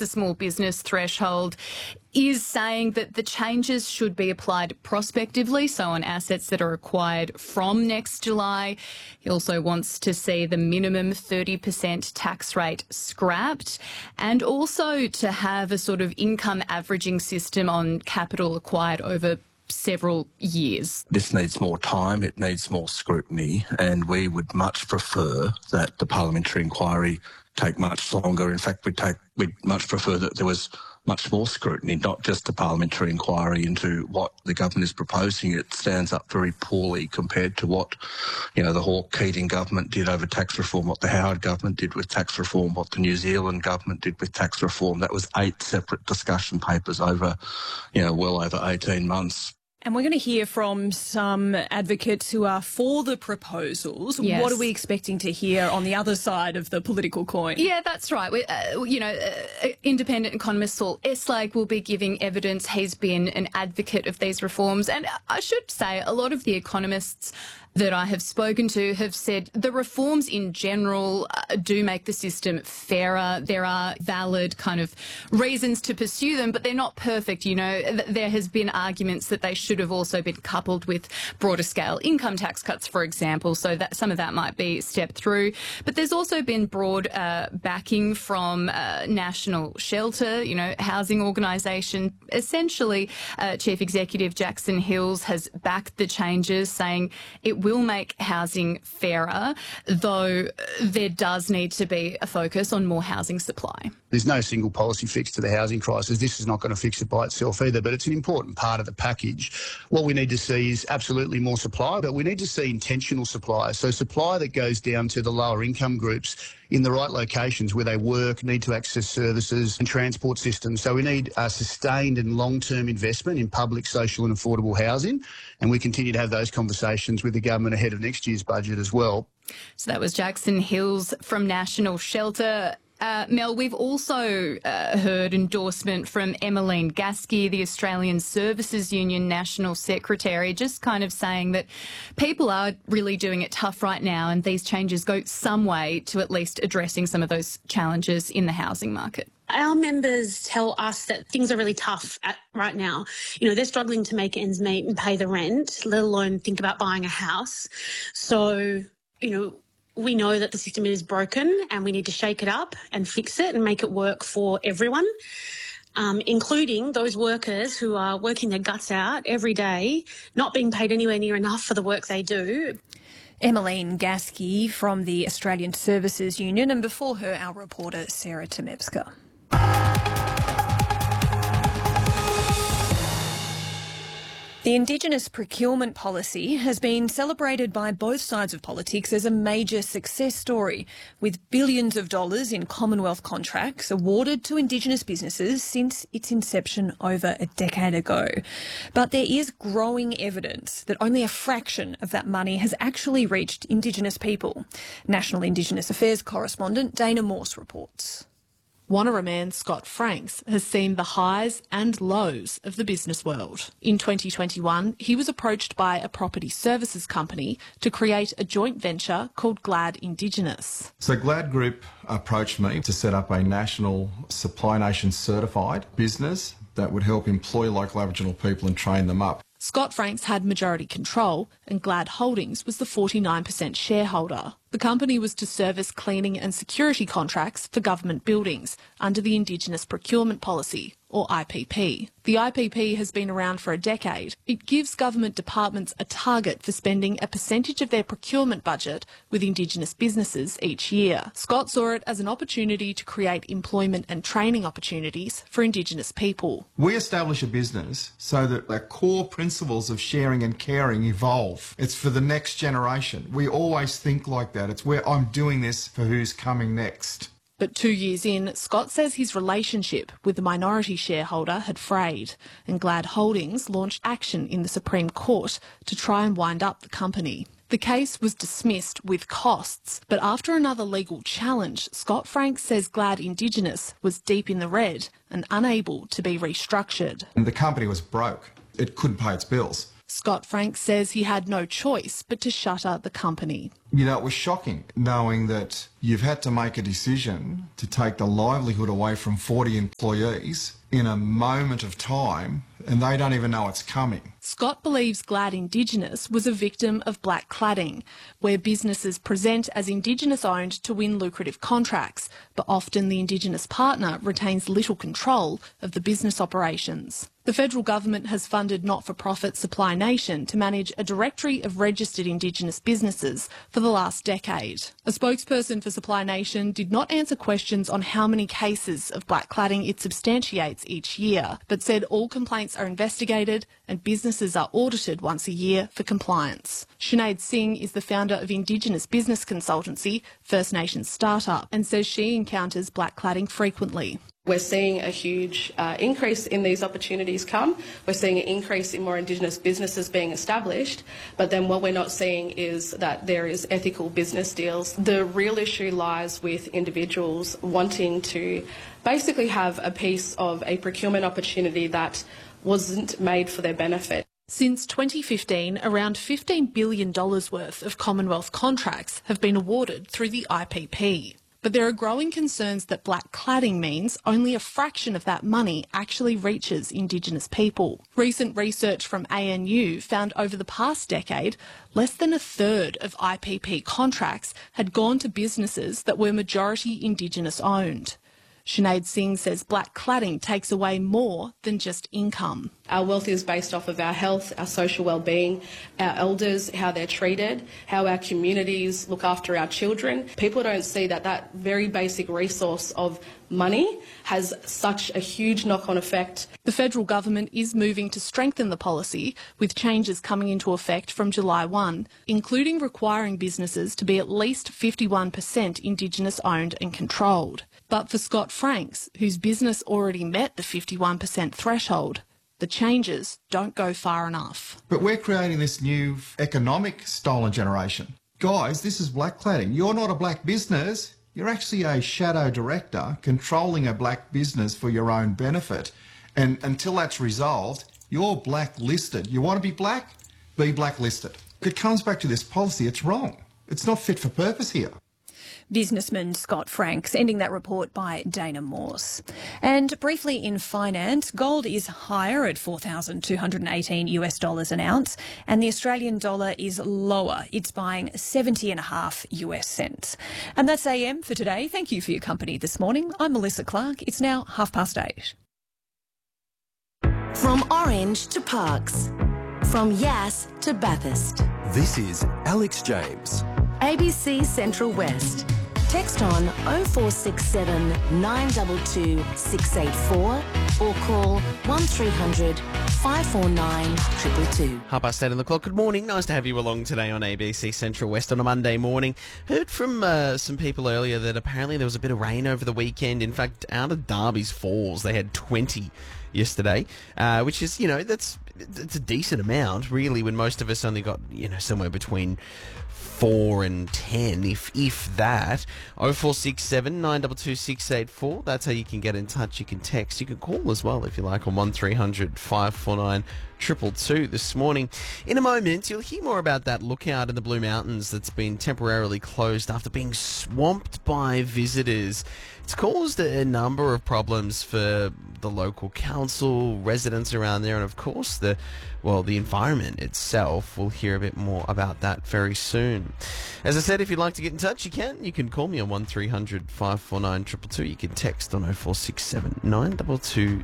the small business threshold, is saying that the changes should be applied prospectively, so on assets that are acquired from next July. He also wants to see the minimum 30% tax rate scrapped, and also to have a sort of income averaging system on capital acquired over several years. This needs more time, it needs more scrutiny, and we would much prefer that the parliamentary inquiry take much longer. In fact, we'd much prefer that there was much more scrutiny, not just a parliamentary inquiry into what the government is proposing. It stands up very poorly compared to what, the Hawke-Keating government did over tax reform, what the Howard government did with tax reform, what the New Zealand government did with tax reform. That was 8 separate discussion papers over, well over 18 months. And we're going to hear from some advocates who are for the proposals. Yes. What are we expecting to hear on the other side of the political coin? Yeah, that's right. Independent economist Saul Eslag will be giving evidence. He's been an advocate of these reforms. And I should say a lot of the economists that I have spoken to have said the reforms in general do make the system fairer. There are valid kind of reasons to pursue them, but they're not perfect. There has been arguments that they should have also been coupled with broader scale income tax cuts, for example, so that some of that might be stepped through. But there's also been broad backing from National Shelter, housing organisation. Essentially, Chief Executive Jackson Hills has backed the changes, saying it will make housing fairer, though there does need to be a focus on more housing supply. There's no single policy fix to the housing crisis. This is not going to fix it by itself either, but it's an important part of the package. What we need to see is absolutely more supply, but we need to see intentional supply. So supply that goes down to the lower income groups in the right locations where they work, need to access services and transport systems. So we need a sustained and long-term investment in public, social and affordable housing. And we continue to have those conversations with the government ahead of next year's budget as well. So that was Jackson Hills from National Shelter. Mel, we've also heard endorsement from Emmeline Gasky, the Australian Services Union National Secretary, just kind of saying that people are really doing it tough right now and these changes go some way to at least addressing some of those challenges in the housing market. Our members tell us that things are really tough right now. They're struggling to make ends meet and pay the rent, let alone think about buying a house. So, we know that the system is broken and we need to shake it up and fix it and make it work for everyone, including those workers who are working their guts out every day, not being paid anywhere near enough for the work they do. Emmeline Gasky from the Australian Services Union, and before her, our reporter Sarah Temepska. The Indigenous procurement policy has been celebrated by both sides of politics as a major success story, with billions of dollars in Commonwealth contracts awarded to Indigenous businesses since its inception over a decade ago. But there is growing evidence that only a fraction of that money has actually reached Indigenous people. National Indigenous Affairs correspondent Dana Morse reports. Wanneroo man Scott Franks has seen the highs and lows of the business world. In 2021, he was approached by a property services company to create a joint venture called Glad Indigenous. So Glad Group approached me to set up a national Supply Nation certified business that would help employ local Aboriginal people and train them up. Scott Franks had majority control and Glad Holdings was the 49% shareholder. The company was to service cleaning and security contracts for government buildings under the Indigenous Procurement Policy, or IPP. The IPP has been around for a decade. It gives government departments a target for spending a percentage of their procurement budget with Indigenous businesses each year. Scott saw it as an opportunity to create employment and training opportunities for Indigenous people. We establish a business so that our core principles of sharing and caring evolve. It's for the next generation. We always think like that. It's where I'm doing this for who's coming next. But 2 years in, Scott says his relationship with the minority shareholder had frayed, and Glad Holdings launched action in the Supreme Court to try and wind up the company. The case was dismissed with costs, but after another legal challenge, Scott Franks says Glad Indigenous was deep in the red and unable to be restructured. And the company was broke. It couldn't pay its bills. Scott Frank says he had no choice but to shutter the company. You know, it was shocking knowing that you've had to make a decision to take the livelihood away from 40 employees in a moment of time, and they don't even know it's coming. Scott believes Glad Indigenous was a victim of black cladding, where businesses present as Indigenous owned to win lucrative contracts, but often the Indigenous partner retains little control of the business operations. The federal government has funded not-for-profit Supply Nation to manage a directory of registered Indigenous businesses for the last decade. A spokesperson for Supply Nation did not answer questions on how many cases of black cladding it substantiates each year, but said all complaints are investigated and businesses are audited once a year for compliance. Sinead Singh is the founder of Indigenous business consultancy First Nations Startup and says she encounters black cladding frequently. We're seeing a huge increase in these opportunities come. We're seeing an increase in more Indigenous businesses being established, but then what we're not seeing is that there is ethical business deals. The real issue lies with individuals wanting to basically have a piece of a procurement opportunity that wasn't made for their benefit. Since 2015, around $15 billion worth of Commonwealth contracts have been awarded through the IPP. But there are growing concerns that black cladding means only a fraction of that money actually reaches Indigenous people. Recent research from ANU found over the past decade, less than a third of IPP contracts had gone to businesses that were majority Indigenous owned. Sinead Singh says black cladding takes away more than just income. Our wealth is based off of our health, our social well-being, our elders, how they're treated, how our communities look after our children. People don't see that that very basic resource of money has such a huge knock-on effect. The federal government is moving to strengthen the policy, with changes coming into effect from July 1, including requiring businesses to be at least 51% Indigenous owned and controlled. But for Scott Franks, whose business already met the 51% threshold, the changes don't go far enough. But we're creating this new economic stolen generation. Guys, this is black cladding. You're not a black business. You're actually a shadow director controlling a black business for your own benefit. And until that's resolved, you're blacklisted. You want to be black? Be blacklisted. It comes back to this policy. It's wrong. It's not fit for purpose here. Businessman Scott Franks, ending that report by Dana Morse. And briefly in finance, gold is higher at $4,218 an ounce, and the Australian dollar is lower. It's buying 70.5 US cents. And that's AM for today. Thank you for your company this morning. I'm Melissa Clark. It's now 8:30. From Orange to Parkes, from Yass to Bathurst. This is Alex James. ABC Central West. Text on 0467 922 684 or call 1300 549 222. 8:30 on the clock. Good morning. Nice to have you along today on ABC Central West on a Monday morning. Heard from some people earlier that apparently there was a bit of rain over the weekend. In fact, out of Darby's Falls, they had 20 yesterday, which is, it's a decent amount, really, when most of us only got, somewhere between 4 and 10, if that. 0467 922 684. That's how you can get in touch. You can text. You can call as well if you like on 1300 549 222 this morning. In a moment, you'll hear more about that lookout in the Blue Mountains that's been temporarily closed after being swamped by visitors. It's caused a number of problems for the local council, residents around there, and of course the environment itself. We'll hear a bit more about that very soon. As I said, if you'd like to get in touch, you can. You can call me on 1300 549 222. You can text on 0467 922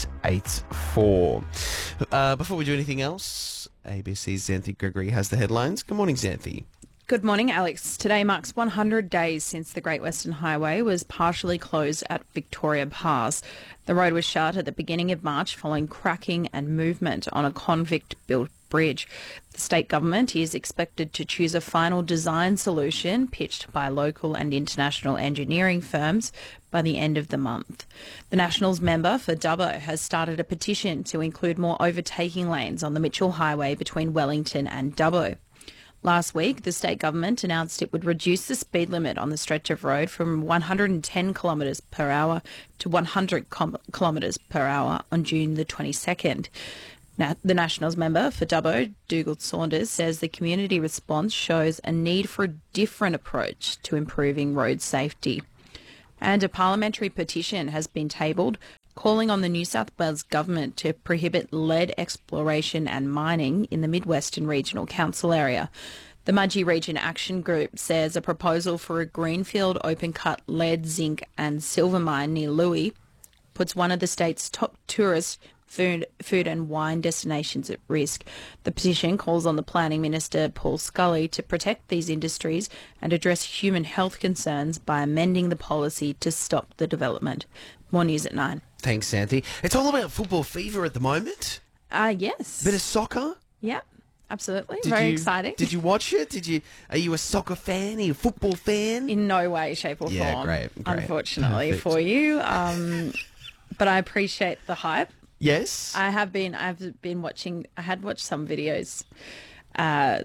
684. Before we do anything else, ABC's Xanthi Gregory has the headlines. Good morning, Xanthi. Good morning, Alex. Today marks 100 days since the Great Western Highway was partially closed at Victoria Pass. The road was shut at the beginning of March following cracking and movement on a convict-built bridge. The state government is expected to choose a final design solution pitched by local and international engineering firms by the end of the month. The Nationals member for Dubbo has started a petition to include more overtaking lanes on the Mitchell Highway between Wellington and Dubbo. Last week, the state government announced it would reduce the speed limit on the stretch of road from 110 kilometres per hour to 100 kilometres per hour on June the 22nd. The Nationals member for Dubbo, Dougal Saunders, says the community response shows a need for a different approach to improving road safety. And a parliamentary petition has been tabled calling on the New South Wales government to prohibit lead exploration and mining in the Mid-Western Regional Council area. The Mudgee Region Action Group says a proposal for a greenfield open-cut lead, zinc and silver mine near Louis puts one of the state's top tourist food and wine destinations at risk. The petition calls on the Planning Minister, Paul Scully, to protect these industries and address human health concerns by amending the policy to stop the development. More news at 9. Thanks, Santhi. It's all about football fever at the moment. Yes. Bit of soccer. Yeah, absolutely. Very exciting. Did you watch it? Are you a soccer fan? Are you a football fan? In no way, shape or form. Yeah, great. Unfortunately Perfect. for you. But I appreciate the hype. Yes. I've been watching. I had watched some videos that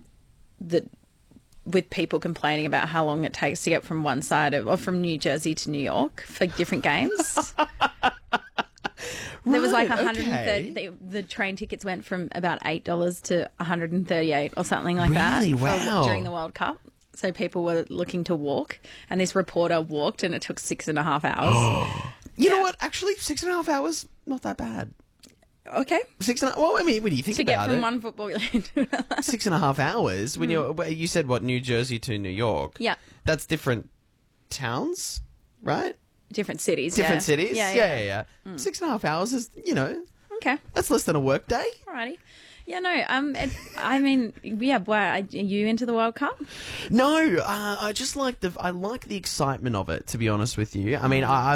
with people complaining about how long it takes to get from one side or from New Jersey to New York for different games. There was like 130. Okay. The train tickets went from about $8 to $138 or something like that. Really? Wow. During the World Cup. So people were looking to walk, and this reporter walked, and it took 6.5 hours. You know what? Actually, 6.5 hours, not that bad. Okay. 6.5. Well, I mean, when you think To about get from it, one football game to another. 6.5 hours. When you said what, New Jersey to New York? Yeah. That's different towns, right? Different cities. Different yeah. cities. Yeah. 6.5 hours is, Okay. that's less than a work day. Alrighty. Yeah, no, I mean, yeah, are you into the World Cup? No, I just like the excitement of it, to be honest with you. I mean, I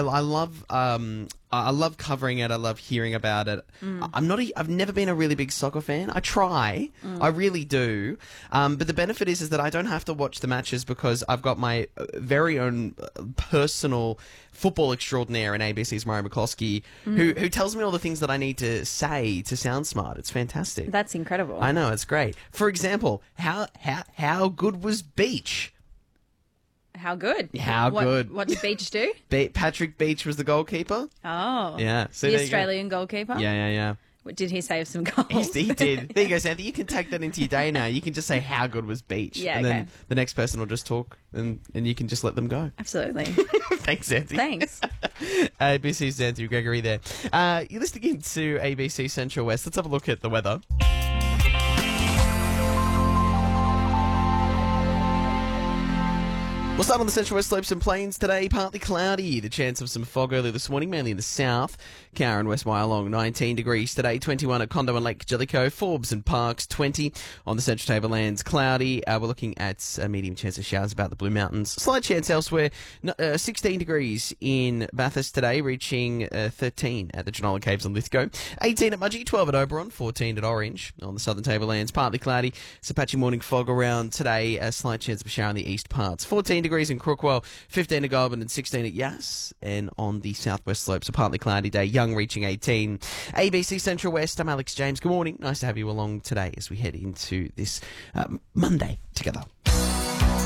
love covering it. I love hearing about it. I've never been a really big soccer fan. I try. I really do. But the benefit is that I don't have to watch the matches because I've got my very own personal football extraordinaire in ABC's Murray McCloskey, who tells me all the things that I need to say to sound smart. It's fantastic. That's incredible. I know, it's great. For example, how good was Beach? How good? Good? What did Beach do? Patrick Beach was the goalkeeper. Oh. Yeah. So the Australian goalkeeper? Yeah. Did he save some goals? He did. There you go, Sandy. You can take that into your day now. You can just say, how good was Beach? Yeah, and okay. then the next person will just talk and you can just let them go. Absolutely. Thanks, Sandy. Thanks. ABC's Andrew Gregory there. You're listening to ABC Central West. Let's have a look at the weather. We'll start on the Central West Slopes and Plains today. Partly cloudy. The chance of some fog early this morning, mainly in the south. Cowra and West Wyalong, 19 degrees today. 21 at Condo and Lake Jellicoe. Forbes and Parks, 20. On the Central Tablelands, cloudy. We're looking at a medium chance of showers about the Blue Mountains. Slight chance elsewhere. 16 degrees in Bathurst today, reaching 13 at the Genola Caves and Lithgow. 18 at Mudgee, 12 at Oberon, 14 at Orange. On the Southern Tablelands, partly cloudy. Some patchy morning fog around today. A slight chance of a shower in the east parts. 14 degrees in Crookwell, 15 at Goulburn and 16 at Yass. And on the southwest slopes, a partly cloudy day, Young reaching 18. ABC Central West, I'm Alex James. Good morning. Nice to have you along today as we head into this Monday together.